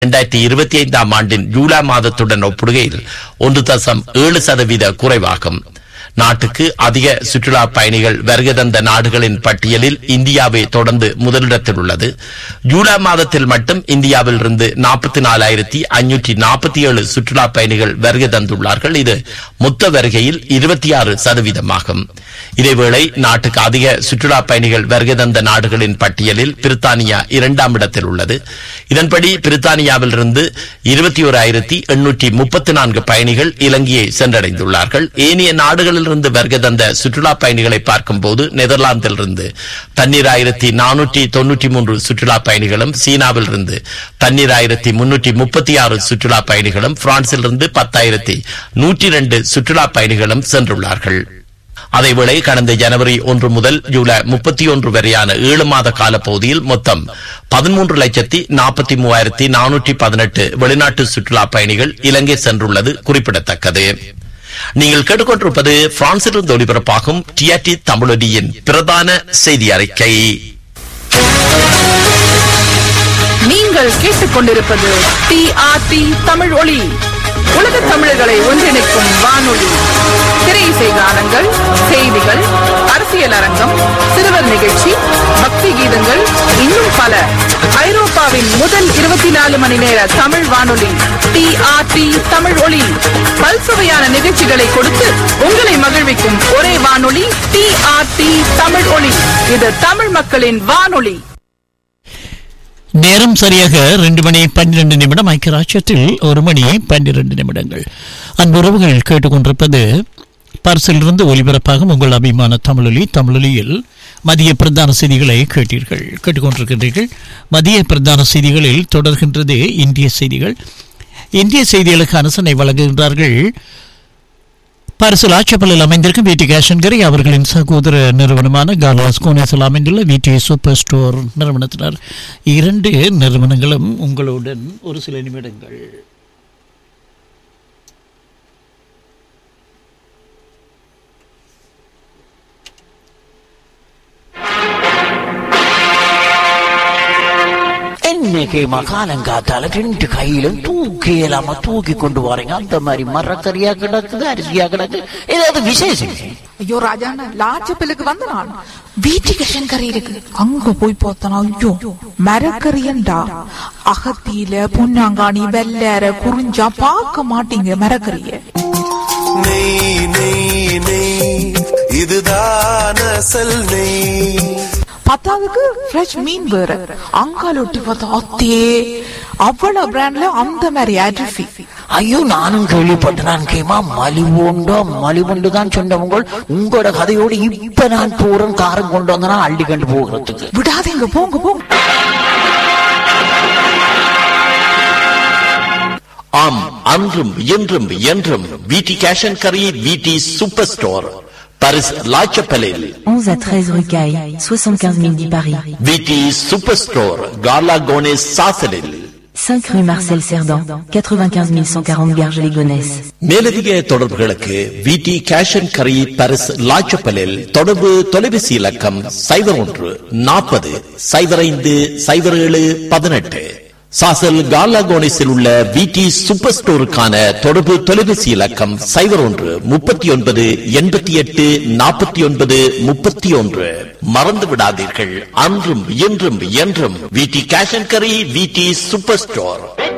2025 ஆண்டின் ஜூலை மாதத்துடன் ஒப்பிடுகையில் 1.7% குறைவாகும். நாட்டுக்கு அதிக சுற்றுலா பயணிகள் வருகை தந்த நாடுகளின் பட்டியலில் இந்தியாவை தொடர்ந்து முதலிடத்தில் உள்ளது. ஜூலை மாதத்தில் மட்டும் இந்தியாவில் இருந்து 44,547 சுற்றுலா பயணிகள் வருகை தந்துள்ளார்கள். இது மொத்த வருகையில் 26% இதேவேளை நாட்டுக்கு அதிக சுற்றுலா பயணிகள் வருகை தந்த நாடுகளின் பட்டியலில் பிரித்தானியா 2ஆம் இடத்தில் உள்ளது. இதன்படி பிரித்தானியாவில் இருந்து 21,834 பயணிகள் இலங்கையை சென்றடைந்துள்ளார்கள். ஏனைய நாடுகளில் இருந்து வருகை தந்த சுற்றுலா பயணிகளை பார்க்கும் போது நெதர்லாந்தில் இருந்து 12,493 சுற்றுலா பயணிகளும், சீனாவில் இருந்து 12,336 சுற்றுலா பயணிகளும், பிரான்சில் இருந்து 10,102 சுற்றுலா பயணிகளும் சென்றுள்ளார்கள். அதேவேளை கடந்த ஜனவரி 1 முதல் ஜூலை 31 வரையான 7 மாத காலப்பகுதியில் மொத்தம் 13,43,418 வெளிநாட்டு சுற்றுலா பயணிகள் இலங்கை சென்றுள்ளது குறிப்பிடத்தக்கது. நீங்கள் கேட்டுக்கொண்டிருப்பது பிரான்சிலிருந்து ஒளிபரப்பாகும் டிஆர்டி தமிழொலியின் பிரதான செய்தி அறிக்கை. நீங்கள் கேட்டுக்கொண்டிருப்பது டிஆர்டி தமிழ் ஒலி, உலக தமிழர்களை ஒன்றிணைக்கும் வானொலி. திரையிசை கானங்கள், செய்திகள், அரசியல் அரங்கம், சிறுவர் நிகழ்ச்சி, பக்தி கீதங்கள், இன்னும் பல. ஐரோப்பாவின் முதல் 24 மணி நேர தமிழ் வானொலி டிஆர்டி தமிழ் ஒலி. பல்சுவையான நிகழ்ச்சிகளை கொடுத்து உங்களை மகிழ்விக்கும் ஒரே வானொலி டிஆர்டி தமிழ் ஒலி. இது தமிழ் மக்களின் வானொலி. நேரம் சரியாக 2 மணி 12 நிமிடம். ஐக்கியராட்சியத்தில் 1 மணி 12 நிமிடங்கள். அன்புறவுகள் கேட்டுக்கொண்டிருப்பது பரிசிலிருந்து ஒலிபரப்பாகும் உங்கள் அபிமான தமிழொலி. தமிழொலியில் மதிய பிரதான செய்திகளை கேட்டுக்கொண்டிருக்கின்றீர்கள். மதிய பிரதான செய்திகளில் தொடர்கின்றது இந்திய செய்திகள். இந்திய செய்திகளுக்கு அனுசரணை வழங்குகின்றார்கள் பரிசில் ஆட்சப்பலில் அமைந்திருக்கும் விடி கேஷன்கரி அவர்களின் சகோதர நிறுவனமான காலாஸ் கோனேசில் அமைந்துள்ள விடி சூப்பர் ஸ்டோர் நிறுவனத்தினர். 2 நிறுவனங்களும் உங்களுடன் ஒரு சில நிமிடங்கள். இன்னைக்கு மகாலங்காத்தால 2 கையிலும் தூக்கி கொண்டு வரீங்க. அந்த மாதிரி மரக்கறியா கிடக்குது, அரிசியா கிடக்கு. ஏதாவது விசேஷம்? ஐயோ ராஜாண்ணா, லாச்சப்பிலுக்கு வந்த நான் வீட்டுக்கு கறி இருக்கு, அங்க போய் பார்த்தனா ஐயோ மரக்கறியண்டா. அகத்தியில பொன்னாங்காணி வெள்ளற குறிஞ்சா பார்க்க மாட்டீங்க மரக்கறிய. நெய் நெய் நெய் இதுதான் அசல் நெய். பத்தாவதுக்கு ஃப்ரெஷ் மீன் வேற. அங்கால ஒட்டி பார்த்தா அத்தே அவ்வளவு பிராண்ட்ல அந்த மாதிரி அரிசி. ஐயோ நானும் கேள்விப்பட்டேன். கேமா மலிவுண்டு தான் சொன்னவங்க. உங்களோட கதையோடு இப்ப நான் தூரம் காரம் கொண்டு வந்தனா அள்ளி கண்டு போகிறதுக்கு விடாதீங்க. போங்க போங்க. ஆம், அன்றும் என்றும் என்றும் விடி கேஷன்கரி விடி super store Paris La Chapelle 11 à 13 rue Caille, 75 010 Paris. Viti Superstore, Gala Gonesse Sasselil 5 rue Marcel Cerdan, 95 140 Garges-les-Gonesse. மேலதிக தொடர்புகளுக்கு விடி கேஷன் கரி பாரிஸ் லா சப்பலில் தொடர்பு தொலைபேசி இலக்கம் 01 40 05 07 18. சாசல் காலாகோனிஸில் உள்ள விடி சூப்பர் ஸ்டோருக்கான தொடர்பு தொலைபேசி இலக்கம் 01 39 88 49 31. மறந்து விடாதீர்கள், அன்றும் என்றும் என்றும் விடி கேஷன் கரி விடி சூப்பர் ஸ்டோர்.